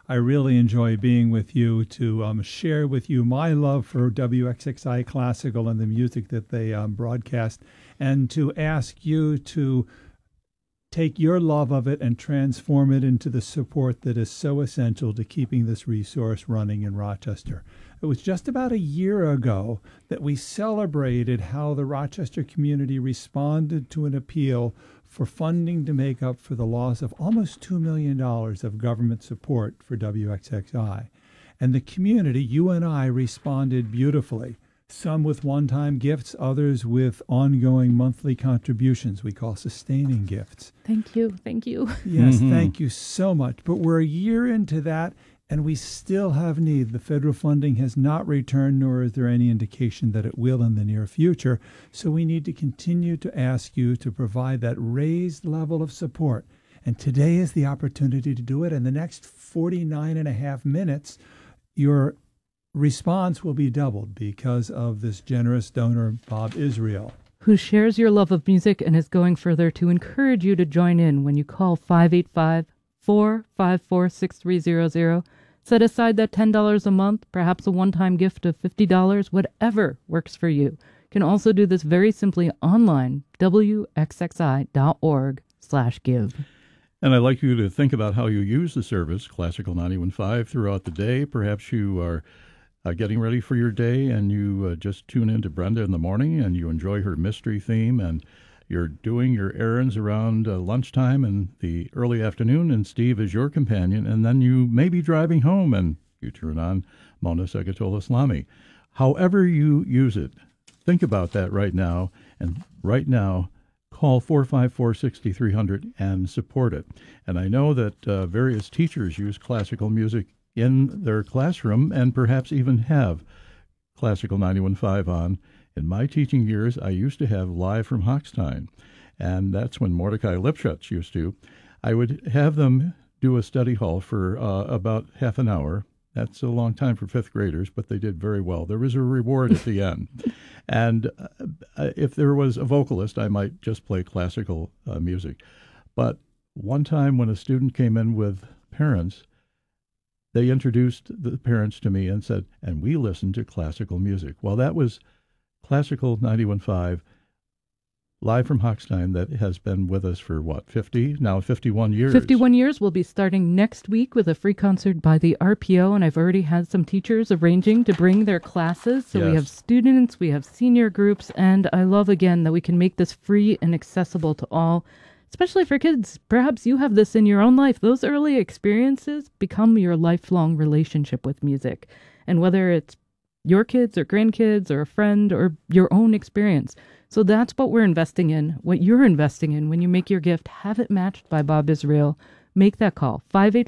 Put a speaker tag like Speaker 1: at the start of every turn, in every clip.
Speaker 1: I really enjoy being with you to share with you my love for WXXI Classical and the music that they broadcast, and to ask you to take your love of it and transform it into the support that is so essential to keeping this resource running in Rochester. It was just about a year ago that we celebrated how the Rochester community responded to an appeal for funding to make up for the loss of almost $2 million of government support for WXXI. And the community, you and I, responded beautifully. Some with one-time gifts, others with ongoing monthly contributions we call sustaining gifts.
Speaker 2: Thank you. Thank you.
Speaker 1: Yes, thank you so much. But we're a year into that, and we still have need. The federal funding has not returned, nor is there any indication that it will in the near future. So we need to continue to ask you to provide that raised level of support. And today is the opportunity to do it. In the next 49 and a half minutes, your response will be doubled because of this generous donor, Bob Israel,
Speaker 2: who shares your love of music and is going further to encourage you to join in when you call 585-454-6300. Set aside that $10 a month, perhaps a one-time gift of $50, whatever works for you. You can also do this very simply online, wxxi.org/give.
Speaker 3: And I'd like you to think about how you use the service, Classical 91.5, throughout the day. Perhaps you are getting ready for your day and you just tune in to Brenda in the morning and you enjoy her mystery theme, and you're doing your errands around lunchtime and the early afternoon, and Steve is your companion, and then you may be driving home and you turn on Mona Segatola Islami. However you use it, think about that right now, and right now call 454-6300 and support it. And I know that various teachers use classical music in their classroom and perhaps even have Classical 91.5 on. In my teaching years, I used to have Live from Hochstein, and that's when Mordecai Lipschutz used to. I would have them do a study hall for about half an hour. That's a long time for fifth graders, but they did very well. There was a reward at the end. And if there was a vocalist, I might just play classical music. But one time when a student came in with parents, they introduced the parents to me and said, and we listen to classical music. Well, that was Classical 91.5, Live from Hochstein, that has been with us for, 51 years?
Speaker 2: 51 years. We'll be starting next week with a free concert by the RPO, and I've already had some teachers arranging to bring their classes. So yes. We have students, we have senior groups, and I love, again, that we can make this free and accessible to all, especially for kids. Perhaps you have this in your own life. Those early experiences become your lifelong relationship with music. And whether it's your kids or grandkids or a friend or your own experience. So that's what we're investing in, what you're investing in when you make your gift. Have it matched by Bob Israel. Make that call,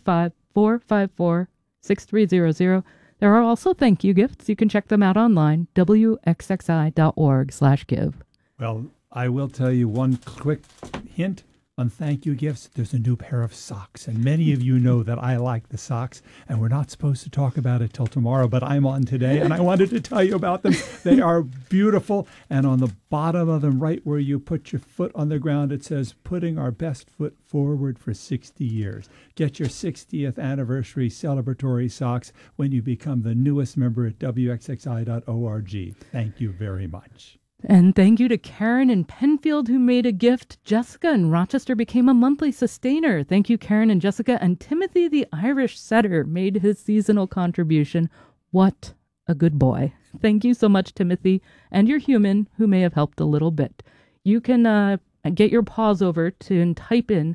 Speaker 2: 585-454-6300. There are also thank you gifts. You can check them out online, wxxi.org/give.
Speaker 1: Well, I will tell you one quick hint on thank you gifts. There's a new pair of socks, and many of you know that I like the socks, and we're not supposed to talk about it till tomorrow, but I'm on today, and I wanted to tell you about them. They are beautiful, and on the bottom of them, right where you put your foot on the ground, it says, putting our best foot forward for 60 years. Get your 60th anniversary celebratory socks when you become the newest member at wxxi.org. Thank you very much.
Speaker 2: And thank you to Karen in Penfield, who made a gift. Jessica in Rochester became a monthly sustainer. Thank you, Karen and Jessica. And Timothy, the Irish setter, made his seasonal contribution. What a good boy. Thank you so much, Timothy, and your human who may have helped a little bit. You can get your paws over to and type in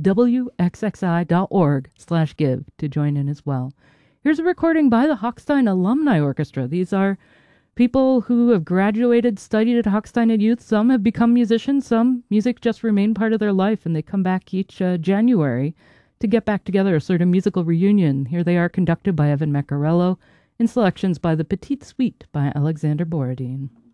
Speaker 2: wxxi.org/give to join in as well. Here's a recording by the Hochstein Alumni Orchestra. These are people who have graduated, studied at Hochstein at Youth. Some have become musicians. Some music just remained part of their life, and they come back each January to get back together, a sort of musical reunion. Here they are, conducted by Evan Maccarello, in selections by the Petite Suite by Alexander Borodin.